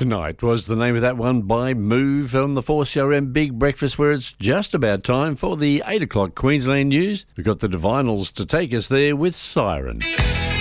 Tonight was the name of that one by Move on the 4CRM Big Breakfast, where it's just about time for the 8 o'clock Queensland news. We've got the Divinals to take us there with Siren.